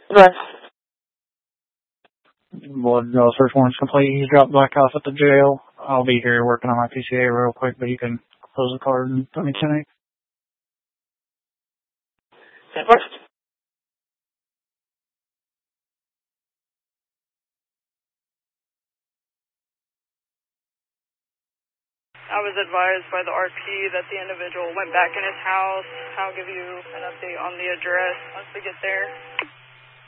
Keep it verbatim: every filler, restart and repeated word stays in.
Right. Blood uh, search warrant's complete. He's dropped back off at the jail. I'll be here working on my P C A real quick, but you can close the card and put me ten eight. What? I was advised by the R P that the individual went back in his house. I'll give you an update on the address once we get there.